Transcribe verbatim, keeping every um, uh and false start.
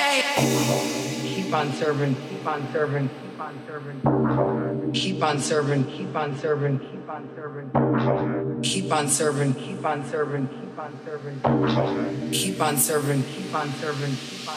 Keep on serving, keep on serving, keep on serving. Keep on serving, keep on serving, keep on serving. Keep on serving, keep on serving, keep on serving. Keep on serving, keep on serving, keep on